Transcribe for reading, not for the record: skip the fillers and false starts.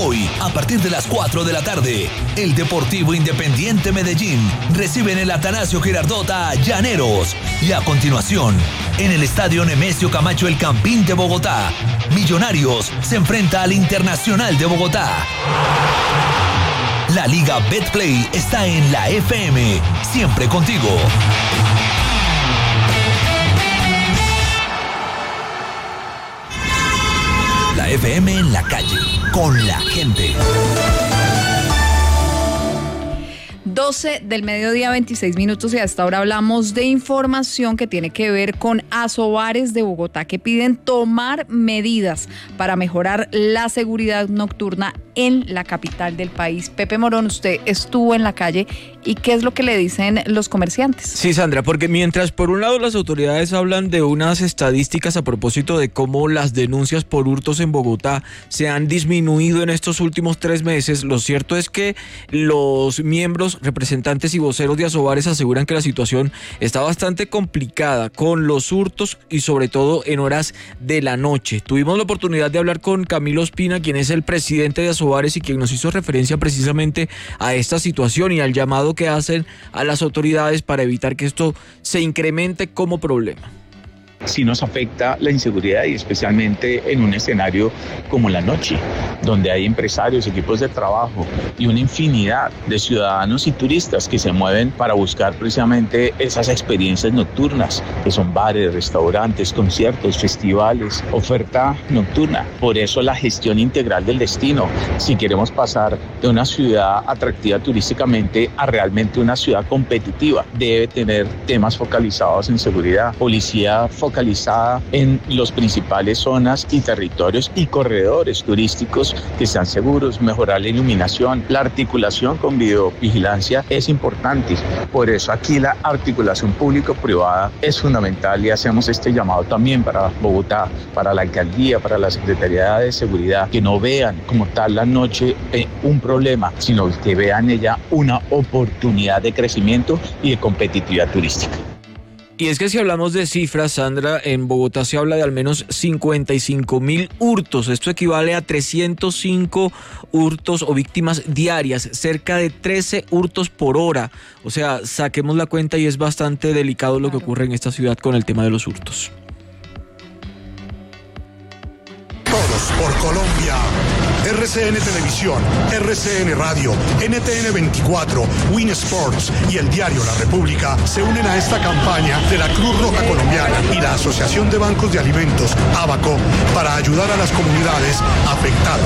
Hoy, a partir de las 4 de la tarde, el Deportivo Independiente Medellín recibe en el Atanasio Girardot a Llaneros. Y a continuación, en el Estadio Nemesio Camacho El Campín de Bogotá, Millonarios se enfrenta al Internacional de Bogotá. La Liga Betplay está en la FM, siempre contigo. La FM en la calle, con la gente. 12 del mediodía, 26 minutos, y hasta ahora hablamos de información que tiene que ver con asobares de Bogotá que piden tomar medidas para mejorar la seguridad nocturna en la capital del país. Pepe Morón, usted estuvo en la calle, ¿y qué es lo que le dicen los comerciantes? Sí, Sandra, porque mientras por un lado las autoridades hablan de unas estadísticas a propósito de cómo las denuncias por hurtos en Bogotá se han disminuido en estos últimos 3 meses, lo cierto es que los miembros, representantes y voceros de asobares aseguran que la situación está bastante complicada con los hurtos y sobre todo en horas de la noche. Tuvimos la oportunidad de hablar con Camilo Ospina, quien es el presidente de asobares y quien nos hizo referencia precisamente a esta situación y al llamado que hacen a las autoridades para evitar que esto se incremente como problema. Sí nos afecta la inseguridad y especialmente en un escenario como la noche, donde hay empresarios, equipos de trabajo y una infinidad de ciudadanos y turistas que se mueven para buscar precisamente esas experiencias nocturnas, que son bares, restaurantes, conciertos, festivales, oferta nocturna. Por eso la gestión integral del destino, si queremos pasar de una ciudad atractiva turísticamente a realmente una ciudad competitiva, debe tener temas focalizados en seguridad, policía focalizada en las principales zonas y territorios y corredores turísticos que sean seguros, mejorar la iluminación, la articulación con videovigilancia es importante. Por eso aquí la articulación público-privada es fundamental y hacemos este llamado también para Bogotá, para la alcaldía, para la Secretaría de Seguridad, que no vean como tal la noche un problema, sino que vean ella una oportunidad de crecimiento y de competitividad turística. Y es que si hablamos de cifras, Sandra, en Bogotá se habla de al menos 55.000 hurtos. Esto equivale a 305 hurtos o víctimas diarias, cerca de 13 hurtos por hora. O sea, saquemos la cuenta y es bastante delicado lo que ocurre en esta ciudad con el tema de los hurtos. Todos por Colombia. RCN Televisión, RCN Radio, NTN 24, Win Sports y el diario La República se unen a esta campaña de la Cruz Roja Colombiana y la Asociación de Bancos de Alimentos, ABACO, para ayudar a las comunidades afectadas